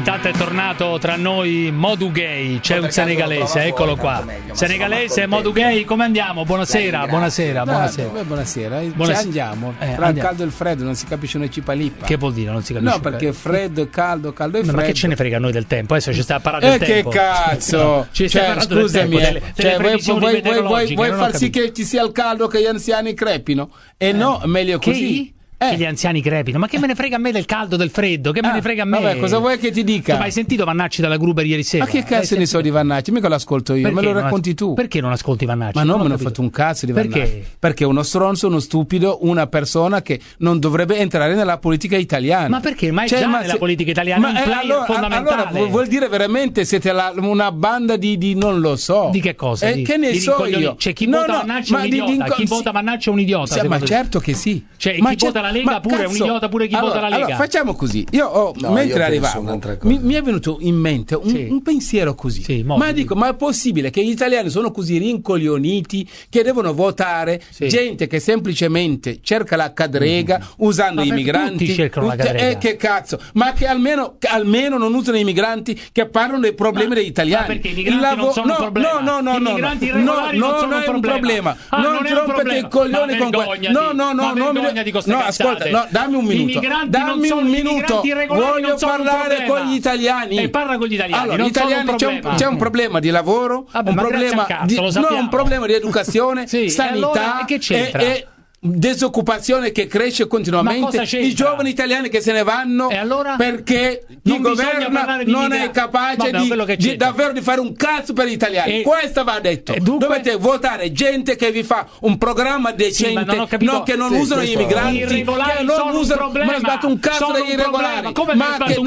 intanto è tornato tra noi Modou Gueye, c'è un senegalese, eccolo qua. Senegalese, Modou Gueye, come andiamo? Buonasera, buonasera. Buonasera. Ci andiamo. Tra il caldo e il freddo non si capisce una cipalippa. Che vuol dire? Non si capisce. No, perché freddo, caldo e freddo. Ma che ce ne frega a noi del tempo? Adesso ci sta a parlare del tempo. Che cazzo? No, scusami, vuoi far sì che ci sia il caldo, che gli anziani crepino? E no, meglio così. Che gli anziani crepino, ma che me ne frega a me del caldo, del freddo? Che me ne frega a me? Vabbè, cosa vuoi che ti dica? Tu hai sentito Vannacci dalla Gruber ieri sera? Ma che cazzo ne so di Vannacci? Mica lo ascolto io, me lo racconti tu. Perché non ascolti Vannacci? Ma non me ne ho fatto un cazzo di Vannacci. Perché è uno stronzo, uno stupido, una persona che non dovrebbe entrare nella politica italiana. Ma perché? Ma è già nella politica italiana un player fondamentale. Allora vuol dire veramente siete una banda di non lo so. Di che cosa? Che ne so io? Cioè chi vota Vannacci è un idiota, chi vota Vannacci è un idiota. Ma certo che sì. Cioè chi vota la Lega pure è un idiota, pure chi vota la Lega. Allora facciamo così. Mentre arrivavo mi è venuto in mente un pensiero così. Ma dico, ma è possibile che gli italiani sono così rincoglioniti che devono votare gente che semplicemente cerca la cadrega usando i migranti? Tutti cercano la cadrega. Che cazzo? Ma che almeno non usano i migranti che parlano dei problemi degli italiani. Perché i migranti non sono un problema. No. I migranti irregolari non sono un problema. Non ti rompete i coglioni con questo. No, ascolta, dammi un minuto. Voglio parlare con gli italiani. E parla con gli italiani. Allora, gli italiani c'è un problema di lavoro, un problema di educazione, sanità e disoccupazione che cresce continuamente, i giovani italiani che se ne vanno perché chi governa non è capace di davvero di fare un cazzo per gli italiani. Questo va detto. Dovete votare gente che vi fa un programma decente, che non usano gli immigranti, che non usano, ma sbatte un cazzo degli irregolari, ma che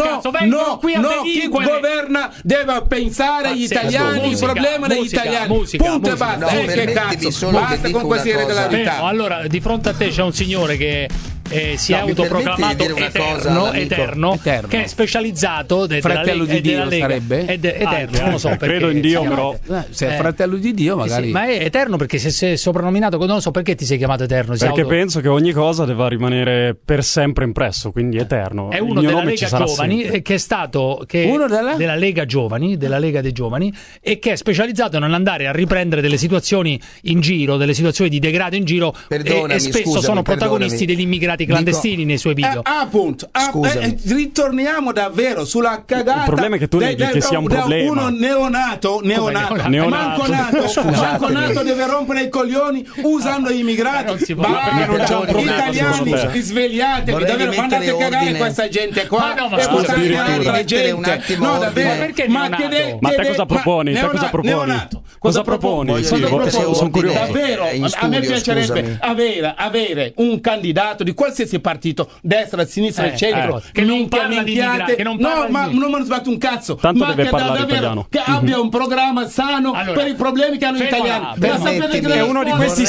chi governa deve pensare agli italiani, il problema degli italiani, punto e basta. Che cazzo, basta con queste irregolarità. Allora di fronte a te c'è un signore che si è autoproclamato eterno, che è specializzato fratello di Dio sarebbe? Eterno, non lo so, credo in Dio, però se è fratello di Dio magari ma è eterno perché se sei soprannominato, non lo so perché ti sei chiamato eterno, perché penso che ogni cosa debba rimanere per sempre impresso, quindi eterno. È uno della Lega Giovani che è stato uno della Lega Giovani, della Lega dei Giovani, e che è specializzato nell'andare a riprendere delle situazioni in giro, delle situazioni di degrado in giro, e spesso sono protagonisti degli immigrati clandestini nei suoi video. Appunto, ritorniamo davvero sulla cagata. Il problema è che tu neghi che sia un problema. Uno neonato manco nato deve rompere i coglioni usando gli immigrati. Italiani, svegliatevi, davvero, mandate a cagare questa gente qua. No, davvero. Ma te cosa proponi? Cosa proponi? Sono curioso. Davvero, a me piacerebbe avere un candidato di qualsiasi partito, destra, sinistra, centro, che non parla di immigrati, ma non mi sbatto un cazzo. Tanto deve parlare italiano. Che abbia un programma sano per i problemi che hanno gli italiani. E uno di questi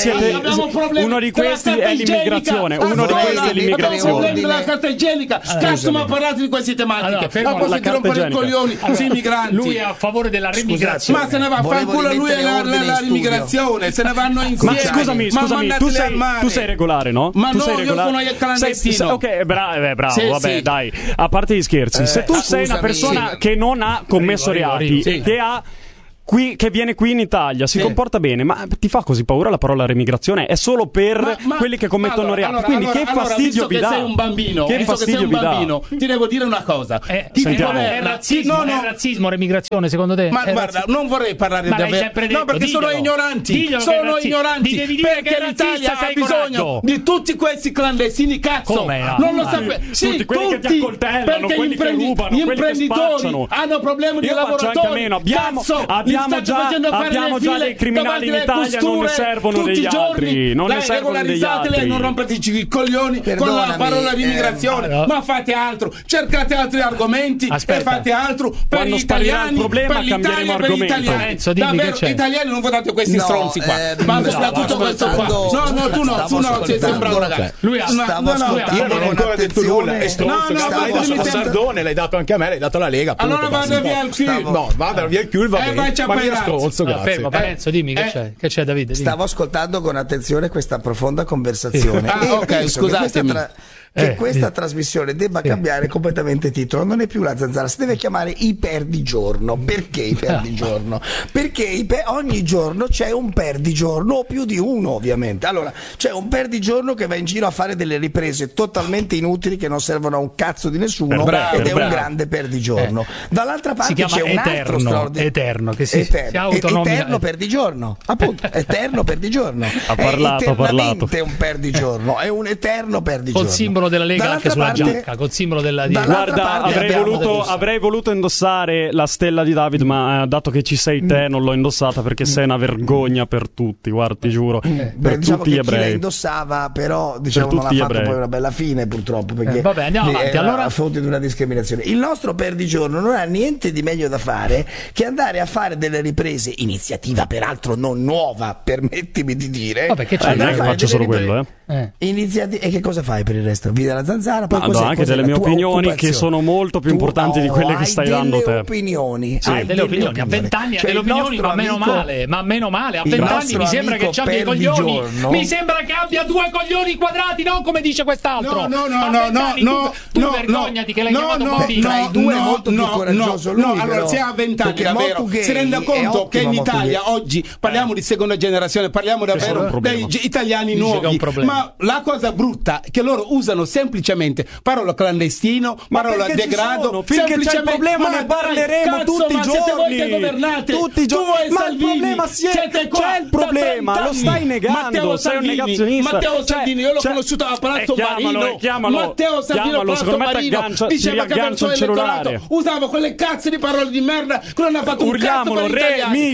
è l'immigrazione. Uno di questi è l'immigrazione. La carta igienica. Cazzo, ma parlate di queste tematiche. Ma posso rompere i coglioni sui migranti. Lui è a favore della remigrazione. Ma se ne va a fanculo lui e l'immigrazione. Se ne vanno insieme. Ma scusami, tu sei regolare, no? Ma no, io sono clandestino. Ok, bravo, vabbè, dai. A parte gli scherzi, se tu sei una persona che non ha commesso reati, che viene qui in Italia, si comporta bene, ma ti fa così paura la parola remigrazione? È solo per quelli che commettono reati. Quindi che fastidio vi dà? Sei un bambino, che fastidio vi dà? Ti devo dire una cosa. È razzismo, remigrazione, secondo te? Ma guarda, non vorrei parlare davvero. No, perché sono ignoranti. Sono ignoranti. Perché l'Italia ha bisogno di tutti questi clandestini, cazzo. Non lo sapete. Tutti quelli che ti accoltellano, quelli che rubano, gli quelli che imprenditori hanno problemi di lavoratori. Abbiamo già dei criminali in Italia, non ne servono degli altri. Non ne servono degli altri. Non rompeteci i coglioni con la parola di immigrazione, ma fate altro, cercate altri argomenti e fate altro per gli italiani. Il problema cambieremo argomento. Davvero, italiani non votate questi stronzi qua, ma soprattutto questo qua. No, tu no, sembra un ragazzo. Stavo ascoltando. Io non ho ancora detto nulla. È stronzo, Sardone, l'hai dato anche a me, l'hai dato alla Lega. Allora vada via il cul. No, vada via il cul, va bene. Ma io stronzo, grazie. Fermo, Parenzo, dimmi che c'è Davide. Stavo ascoltando con attenzione questa profonda conversazione. Ok, scusatemi. che questa trasmissione debba cambiare completamente titolo. Non è più La Zanzara, si deve chiamare I Perdigiorno. Perché I Perdigiorno? Perché ogni giorno c'è un perdigiorno, o più di uno ovviamente. Allora, c'è un perdigiorno che va in giro a fare delle riprese totalmente inutili che non servono a un cazzo di nessuno, ed è un grande perdigiorno. Dall'altra parte c'è un altro straordinario Eterno, che si Eterno Perdigiorno, appunto, Eterno Perdigiorno. Ha parlato. È un perdigiorno, è un eterno perdigiorno. Col simbolo della Lega anche sulla giacca, col simbolo della Guarda, avrei voluto indossare la stella di David, ma dato che ci sei te non l'ho indossata perché sei una vergogna per tutti, guarda, ti giuro. Per tutti gli ebrei. Chi la indossava, però diciamo non ha fatto poi una bella fine, purtroppo, perché vabbè, andiamo avanti. Allora, a fonte di una discriminazione. Il nostro perdigiorno non ha niente di meglio da fare che andare a fare delle riprese, iniziativa peraltro non nuova, permettimi di dire. Vabbè, che c'è? Non è che faccio solo quello, E che cosa fai per il resto? Vita la Zanzara? Poi do anche delle mie opinioni che sono molto più importanti di quelle che stai dando te. Opinioni. Hai delle opinioni. A 20 anni hai delle opinioni, ma meno male. A 20 anni mi sembra che ci abbia i coglioni. Mi sembra che abbia 2 coglioni quadrati, non come dice quest'altro. No. Tu vergognati che l'hai chiamato bambino. Tra i due è molto più coraggioso lui. No, allora, se ha 20 anni davvero si rende conto che in Italia oggi parliamo di seconda generazione, parliamo davvero degli italiani nuovi, ma la cosa brutta è che loro usano semplicemente parola clandestino, parola degrado. Finché c'è il problema ne parleremo tutti i giorni. Tutti i giorni. Ma il problema c'è il problema, lo stai negando, sei un negazionista. Matteo Salvini, io l'ho conosciuto a Palazzo Marino. Matteo Salvini a Palazzo Marino diceva che verso l'elettorato usava quelle cazzo di parole di merda che non ha fatto un cazzo per gli italiani.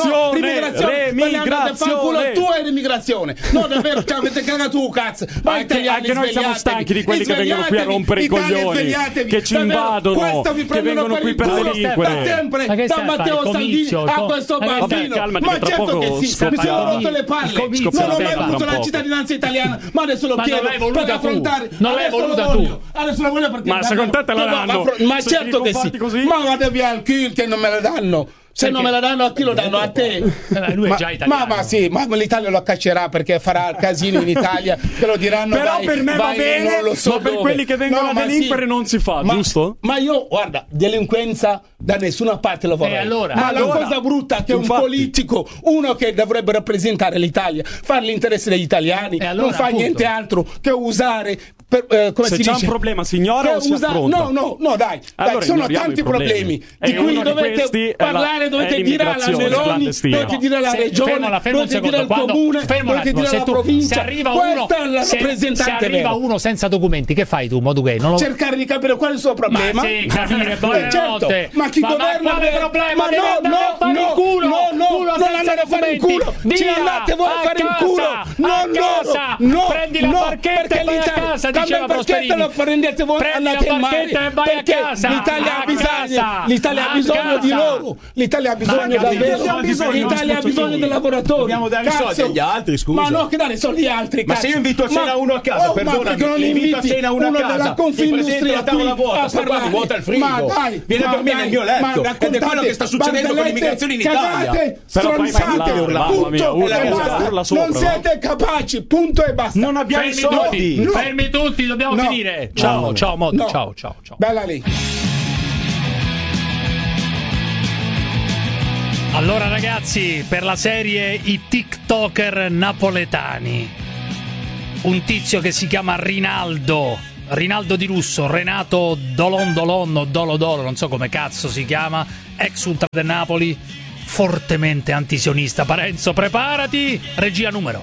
Remigrazione. Tu hai l'immigrazione. No, davvero, ci avete cagato tu, cazzo. Ma anche noi siamo stanchi di quelli che vengono qui a rompere i coglioni, che ci invadono, che vengono qui per delinquere. Sempre da Matteo Salvini a questo bambino. Ma certo che sì, mi sono rotto le palle. Non ho mai avuto la cittadinanza italiana, ma adesso lo chiedo per affrontare. Non l'hai voluta tu. Adesso la voglio perché ma secondo te la danno? Ma certo che sì. Ma vada via al kill che non me la danno. Se non me la danno a chi lo danno? A te? Lui è già italiano. Ma sì, ma l'Italia lo caccerà perché farà casino in Italia, che lo diranno. Però per me va bene, non lo so, ma per quelli che vengono a delinquere non si fa, giusto? Ma io, guarda, delinquenza da nessuna parte lo vorrei. Ma la cosa brutta è che un politico, uno che dovrebbe rappresentare l'Italia, fare l'interesse degli italiani, non fa niente altro che usare. Come se si c'è dice? un problema, signore, o si affronta? No, dai, allora sono tanti problemi di cui dovete parlare, dovete dire alla Meloni, dovete dire alla Regione, dovete dire al Comune, dovete dire alla provincia. Se arriva uno senza documenti, che fai tu, Modugay? Cercare di capire qual è il suo problema. Ma sì, capire, buonanotte. Ma chi governa? Quale problema? Non andate a fare il culo. Ci andate voi a fare il culo. No, prendi la barchetta e vai a casa. Perché lo prendete voi? Andate in mare, perché l'Italia ha bisogno di loro. L'Italia ha bisogno davvero. L'Italia ha bisogno dei lavoratori. Dobbiamo dare i soldi agli altri, scusa. Ma no, che dare soldi agli altri. Ma se io invito a cena uno a casa, perdonami, non invito a cena uno a casa, della Confindustria la tavola vuota, sta qua, mi vuota il frigo. Viene a dormire nel mio letto. Ed è quello che sta succedendo con l'immigrazione in Italia. Stronzate, non siete capaci, punto e basta. Non abbiamo soldi. Fermi tutti, dobbiamo finire. Ciao, Mod. Ciao. Bella lì. Allora ragazzi, per la serie I TikToker napoletani, un tizio che si chiama Rinaldo Di Russo, Renato Dolo, non so come cazzo si chiama, ex ultra del Napoli, fortemente antisionista. Parenzo, preparati, regia numero.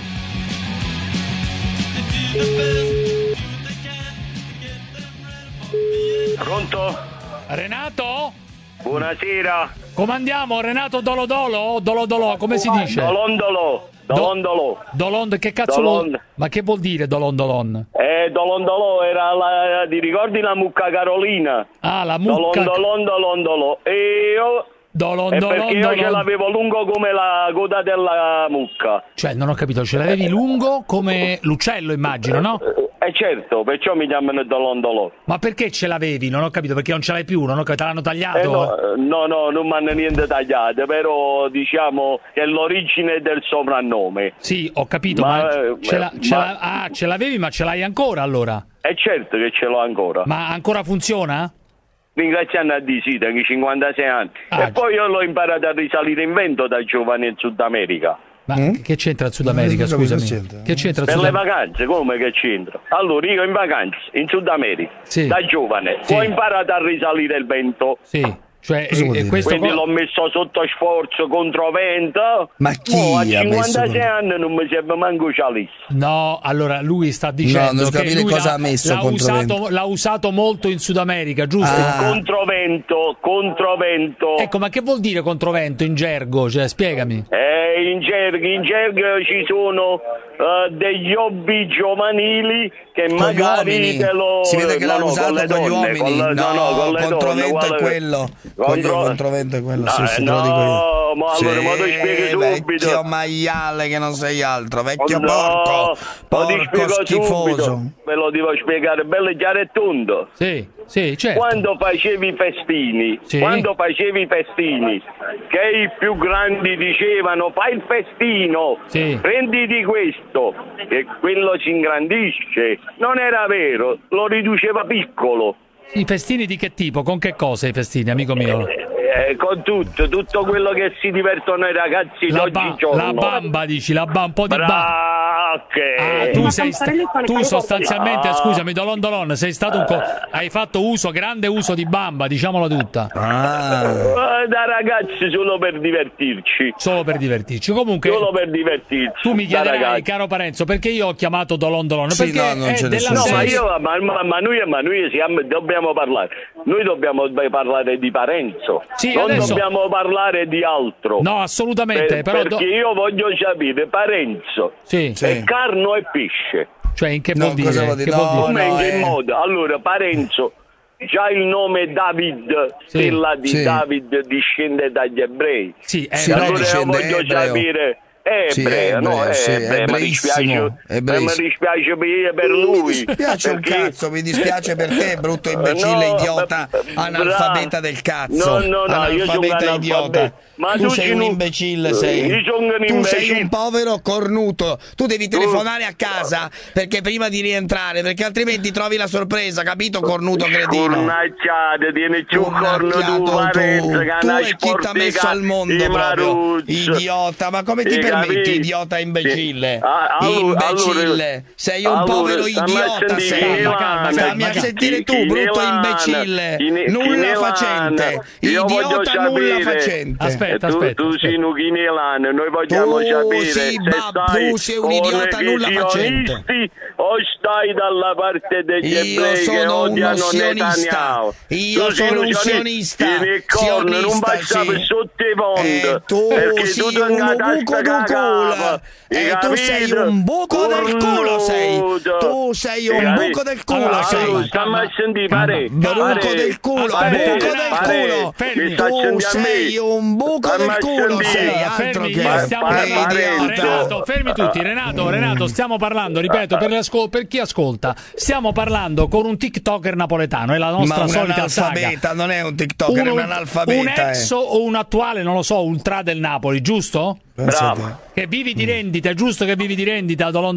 Pronto? Renato? Buonasera. Come andiamo, Renato Dolo, come si dice? Dolondolo. Che cazzo vuol... Ma che vuol dire Dolondolon? Dolondolo era ti ricordi la mucca Carolina? Ah, la mucca. Dolondolo. E io... perché io ce l'avevo lungo come la coda della mucca. Cioè, non ho capito, ce l'avevi lungo come l'uccello, immagino, no? certo, perciò mi chiamano Dolon Dolon. Ma perché ce l'avevi? Non ho capito, perché non ce l'hai più, non ho capito, te l'hanno tagliato? No, non mi hanno niente tagliato, però diciamo che è l'origine del soprannome. Sì, ho capito, ma ce l'avevi, ma ce l'hai ancora allora? È certo che ce l'ho ancora. Ma ancora funziona? Ringraziando a di sì, da 56 anni. E poi io l'ho imparato a risalire in vento da giovane in Sud America. Ma che c'entra il Sud America, scusami? Che c'entra il per le vacanze, come che c'entra? Allora, io in vacanze, in Sud America, da giovane, ho imparato a risalire il vento. Sì. Cioè, quindi l'ho messo sotto sforzo contro vento. Ma chi a 56 anni non mi serve manco cialisse. No, allora lui sta dicendo che lui cosa ha messo l'ha usato molto in Sud America, giusto? Controvento. Ecco, ma che vuol dire controvento in gergo? Cioè, spiegami. In gergo ci sono degli hobby giovanili che con magari te lo... Si vede che l'hanno usato con gli uomini. Controvento è quello. Controvento è quello, sì, te lo dico io. Ma allora me lo spieghi subito. Vecchio maiale che non sei altro, vecchio porco schifoso. Me lo devo spiegare bello chiaro e tondo. Sì, certo. Quando facevi i festini, che i più grandi dicevano fai il festino, prenditi questo, e quello si ingrandisce. Non era vero, lo riduceva piccolo. I festini di che tipo? Con che cosa i festini, amico mio? Con tutto quello che si divertono i ragazzi d'oggigiorno. La bamba, dici, un po' di bamba. Tu sostanzialmente, scusami, Dolon, sei stato hai fatto grande uso di bamba, diciamola tutta. Da ragazzi solo per divertirci. Comunque. Solo per divertirci. Tu mi chiederai, caro Parenzo, perché io ho chiamato Dolon? Perché ma noi dobbiamo parlare. Noi dobbiamo parlare di Parenzo. Sì, non dobbiamo parlare di altro. No, assolutamente. Perché io voglio sapere Parenzo è carne e pesce. Cioè, in che vuol dire? In che modo? Allora, Parenzo, già il nome David, figlia di David, discende dagli ebrei. Allora io voglio sapere... ebrea, mi dispiace per lui. Mi dispiace un cazzo, mi dispiace per te, brutto imbecille, idiota, analfabeta del cazzo. Analfabeta idiota. Ma tu sei un imbecille, tu sei un povero cornuto. Tu devi telefonare a casa perché prima di rientrare, perché altrimenti trovi la sorpresa, capito, cornuto cretino? Tieni giù corno tu, Parenzo, tu e chi ti ha messo al mondo proprio, idiota, ma come ti permetti, idiota imbecille? Imbecille, sei un povero idiota, sei. Stammi a sentire tu, brutto imbecille, nulla facente, idiota nulla facente. Aspetta. Tu sei un ghinelano, noi vogliamo sapere tu sei un idiota nulla facente. O stai dalla parte degli ebrei che odiano Netanyahu. Io sono un sionista. Non passare sotto i ponti. Tu sei un buco del culo. Tu sei un buco del culo, sei. Tu sei un buco del culo, sei. Stammi a sentire, pare. Buco del culo, buco del culo. Tu sei un buco del culo, sei. Altro che Renato, fermi tutti. Renato, stiamo parlando, ripeto, per chi ascolta, stiamo parlando con un TikToker napoletano, è la nostra solita saga. Non è un TikToker, è un analfabeta. Un ex o un attuale, non lo so, ultra del Napoli, giusto? Bravo. Che vivi di rendita, è giusto che vivi di rendita, Dolon?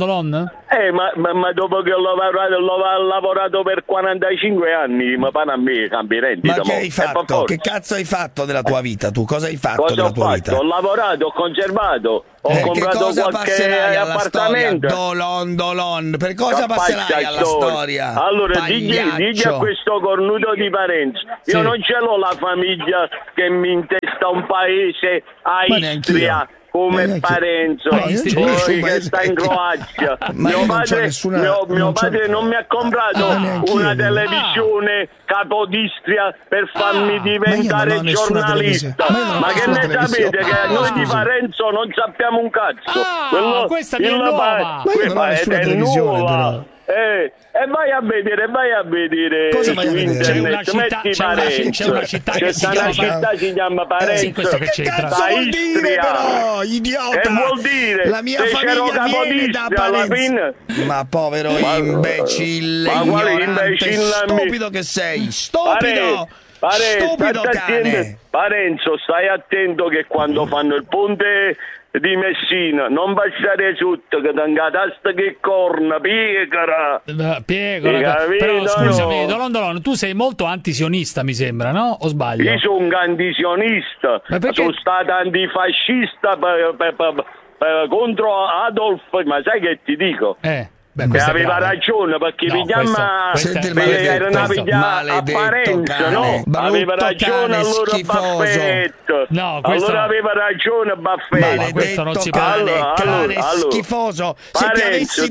Ma dopo che ho lavorato per 45 anni, mi fanno a me cambi rendita. Ma che hai fatto? Che cazzo hai fatto della tua vita tu? Cosa hai fatto della tua vita? Ho lavorato, ho conservato, ho comprato qualche appartamento. Dolon, per cosa passerai alla storia? Allora, digli a questo cornuto di Parenzo, io non ce l'ho la famiglia che mi intesta un paese a Istria. Come Parenzo, che sta in Croazia. Mio padre non mi ha comprato una televisione capodistria per farmi diventare giornalista. Ma che ne sapete che noi di Parenzo non sappiamo un cazzo? Questa è nuova. Ma io non ho nessuna televisione, però. E vai a vedere. Cosa vai a vedere? C'è una città che si chiama Parenzo. Questo che Che cazzo vuol dire però, idiota? Che vuol dire? La mia famiglia viene da Parenzo. Ma povero imbecille, ignorante, stupido che sei, stupido cane. Parenzo, stai attento che quando fanno il ponte di Messina non passare sotto che tenga tasta che corna piecara. Però scusami, Dolon, tu sei molto antisionista, mi sembra, no? O sbaglio? Io sono un antisionista, sono stato antifascista contro Adolf, ma sai che ti dico? Aveva ragione perché mi chiama era una piglia apparenza, no? Aveva ragione allora Buffetto. Allora aveva ragione Buffetto. Questo non si parla. Cane schifoso. Se ti avessi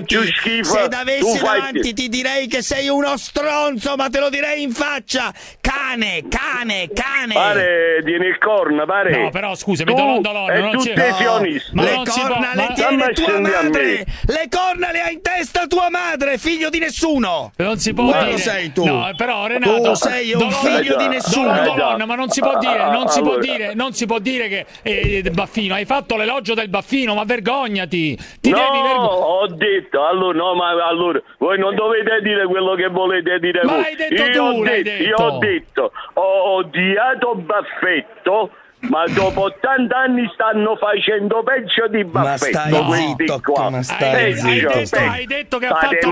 davanti ti direi che sei uno stronzo, ma te lo direi in faccia. Cane. Pare tieni il corno, pare. No, però scusami, Dolon, non tu sei sionista. Ma le corna le tiene tua madre. Le corna le hai in testa tua madre, figlio di nessuno. Non si può dire. Lo sei tu. No, però Renato, tu sei un figlio di nessuno. Dolon, ma non si può dire, non si può dire che Baffino, hai fatto l'elogio del Baffino, ma vergognati. Ho detto, allora voi non dovete dire quello che volete dire ma voi. L'hai detto tu, Io ho detto, ho odiato Baffetto, ma dopo 80 anni stanno facendo peggio di Baffetto. Hai detto che ha fatto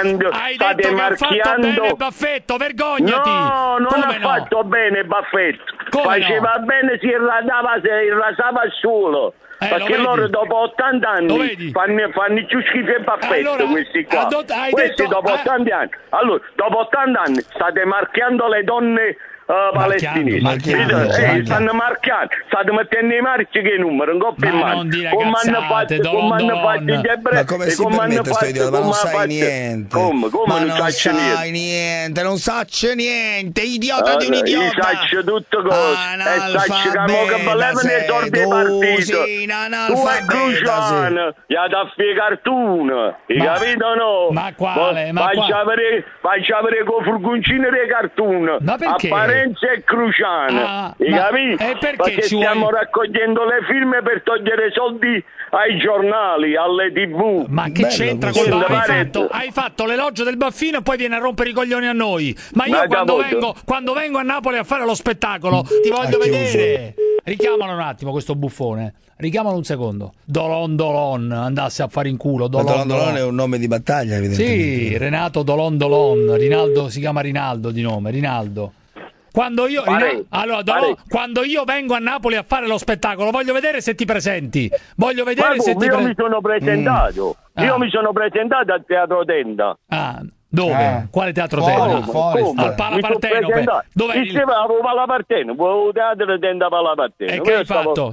bene Baffetto, vergognati. No, non ha fatto bene Baffetto. Faceva bene, si rasava solo. Perché loro dopo 80 anni fanno più schifo e Baffetto, questi qua. Dopo 80 anni. Allora, dopo 80 anni state marchiando le donne palestinesi. Stanno marchiando, state mettendo i marci che numero, un coppia in mano. Come hanno fatto gli ebrei? Ma come si permette sto idiota? Ma non sai niente. Come non sai niente? Non saccio niente, idiota di un idiota. Saccio tutto cosa. E saccio che volevano i soldi partito. Tu è Cruciano, gli ha da spiegare tu, hai capito no? Ma quale? Faccia avere con furgoncino dei cartoon. Ma perché? E Cruciano, perché stiamo raccogliendo le firme per togliere soldi ai giornali, alle TV. Ma che c'entra con hai fatto l'elogio del Baffino e poi viene a rompere i coglioni a noi. Ma io quando vengo a Napoli a fare lo spettacolo ti voglio vedere. Richiamalo un attimo questo buffone. Richiamalo un secondo. Dolon andasse a fare in culo. Dolon è un nome di battaglia, evidentemente. Sì, Renato Dolon. Rinaldo si chiama Rinaldo di nome. Rinaldo. Quando io vengo a Napoli a fare lo spettacolo, voglio vedere se ti presenti. Mi sono presentato. Io mi sono presentato al Teatro Tenda. Dove? Quale Teatro Tenda? Al Palapartenope. Dove? Diceva Palapartenope, Teatro Tenda Palapartenope. E che hai fatto?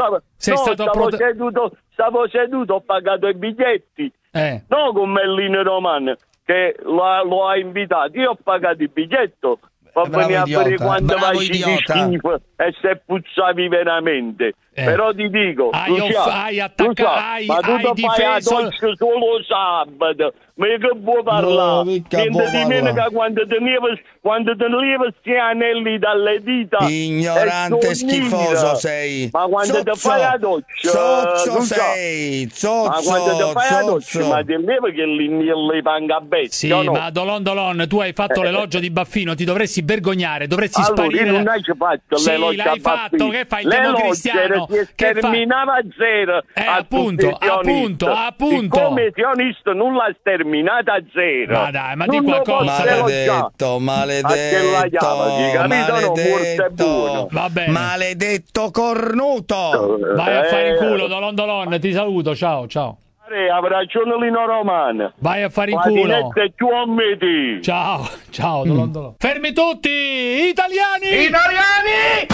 Stavo seduto, ho pagato i biglietti. No con Mellino Romano che lo ha invitato. Io ho pagato il biglietto. Venire a vedere quando vai di schifo e se puzzavi veramente. Però ti dico, ma tu fai a doccia solo sabato. Ma che vuoi parlare? Niente di meno che quando tenevi sti anelli dalle dita. Ignorante schifoso sei. Ma quando ti fai a doccia zozzo sei. Ma quando ti fai a doccia, ma ti levi che li panga bestia. Sì, ma Dolon, tu hai fatto l'elogio di Baffino, ti dovresti vergognare, dovresti sparire. Io non hai fatto l'elogio l'hai fatto, che fai il democristiano? Si sterminava a zero. Appunto. Come sionista non l'ha sterminata a zero. Ma dai, ma di qualcosa. Maledetto cornuto. Vai a fare in culo, Dolon, ti saluto, ciao. Avrà ragione Lino Romano. Vai a fare in culo. Ciao, Dolon. Fermi tutti, italiani!